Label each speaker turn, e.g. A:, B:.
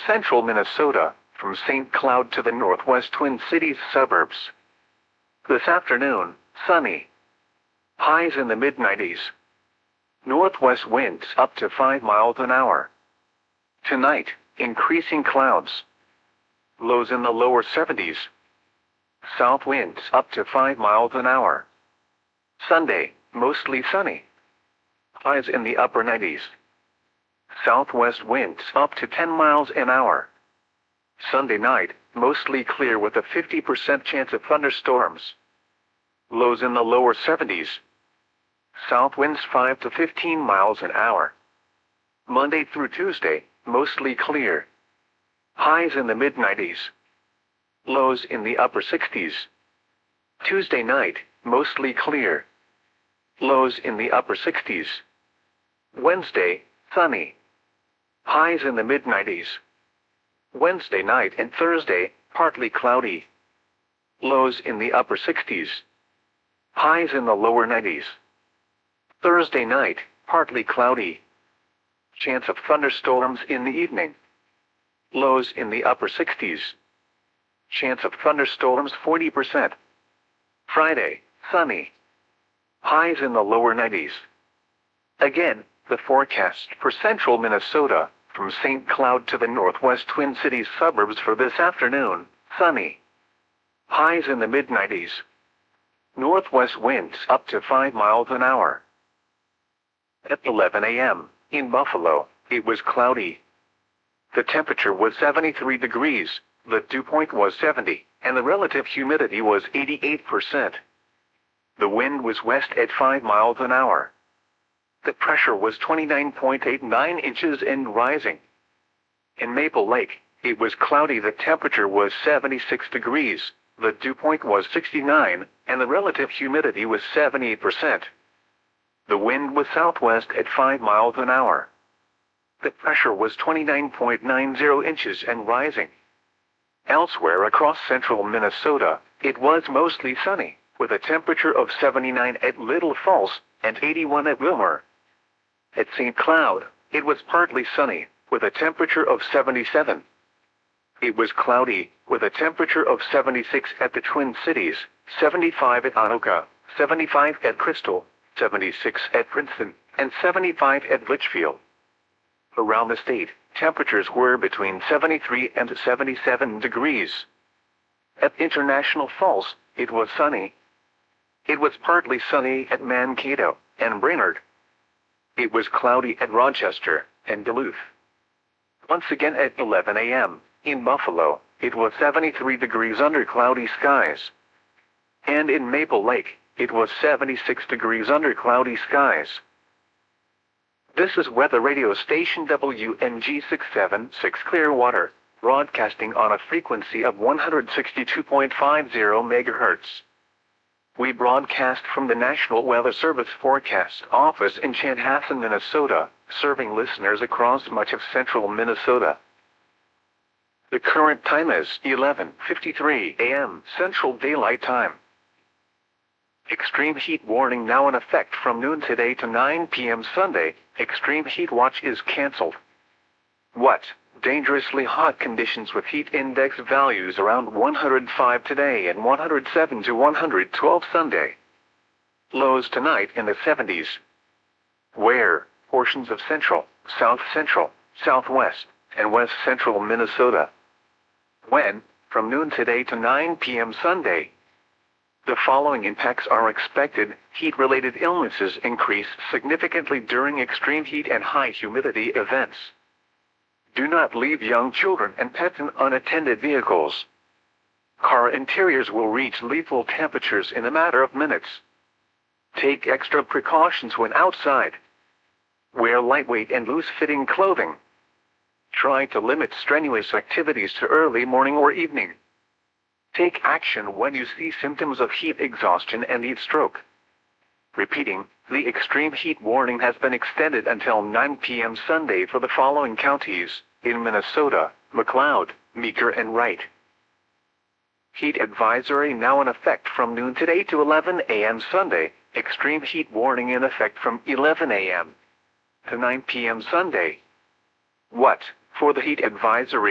A: central Minnesota, from St. Cloud to the northwest Twin Cities suburbs. This afternoon, sunny. Highs in the mid-90s. Northwest winds up to 5 miles an hour. Tonight, increasing clouds. Lows in the lower 70s. South winds up to 5 miles an hour. Sunday, mostly sunny. Highs in the upper 90s. Southwest winds up to 10 miles an hour. Sunday night, mostly clear with a 50% chance of thunderstorms. Lows in the lower 70s. South winds 5 to 15 miles an hour. Monday through Tuesday, mostly clear. Highs in the mid-90s. Lows in the upper 60s. Tuesday night, mostly clear. Lows in the upper 60s. Wednesday, sunny. Highs in the mid-90s. Wednesday night and Thursday, partly cloudy. Lows in the upper 60s. Highs in the lower 90s. Thursday night, partly cloudy. Chance of thunderstorms in the evening. Lows in the upper 60s. Chance of thunderstorms 40%. Friday, sunny. Highs in the lower 90s. Again, the forecast for central Minnesota, from St. Cloud to the northwest Twin Cities suburbs for this afternoon, sunny. Highs in the mid-90s. Northwest winds up to 5 miles an hour. At 11 a.m., in Buffalo, it was cloudy. The temperature was 73 degrees, the dew point was 70, and the relative humidity was 88%. The wind was west at 5 miles an hour. The pressure was 29.89 inches and rising. In Maple Lake, it was cloudy. The temperature was 76 degrees, the dew point was 69, and the relative humidity was 78%. The wind was southwest at 5 miles an hour. The pressure was 29.90 inches and rising. Elsewhere across central Minnesota, it was mostly sunny, with a temperature of 79 at Little Falls and 81 at Wilmer. At St. Cloud, it was partly sunny, with a temperature of 77. It was cloudy, with a temperature of 76 at the Twin Cities, 75 at Anoka, 75 at Crystal, 76 at Princeton, and 75 at Litchfield. Around the state, temperatures were between 73 and 77 degrees. At International Falls, it was sunny. It was partly sunny at Mankato and Brainerd. It was cloudy at Rochester and Duluth. Once again at 11 a.m., in Buffalo, it was 73 degrees under cloudy skies. And in Maple Lake, it was 76 degrees under cloudy skies. This is weather radio station WNG 676 Clearwater, broadcasting on a frequency of 162.50 MHz. We broadcast from the National Weather Service Forecast Office in Chanhassen, Minnesota, serving listeners across much of central Minnesota. The current time is 11:53 a.m. Central Daylight Time. Extreme heat warning now in effect from noon today to 9 p.m. Sunday. Extreme heat watch is canceled. What? Dangerously hot conditions with heat index values around 105 today and 107 to 112 Sunday. Lows tonight in the 70s. Where? Portions of central, south central, southwest, and west central Minnesota. When? From noon today to 9 p.m. Sunday. The following impacts are expected. Heat-related illnesses increase significantly during extreme heat and high humidity events. Do not leave young children and pets in unattended vehicles. Car interiors will reach lethal temperatures in a matter of minutes. Take extra precautions when outside. Wear lightweight and loose-fitting clothing. Try to limit strenuous activities to early morning or evening. Take action when you see symptoms of heat exhaustion and heat stroke. Repeating, the extreme heat warning has been extended until 9 p.m. Sunday for the following counties, in Minnesota: McLeod, Meeker, and Wright. Heat advisory now in effect from noon today to 11 a.m. Sunday. Extreme heat warning in effect from 11 a.m. to 9 p.m. Sunday. What? For the heat advisory.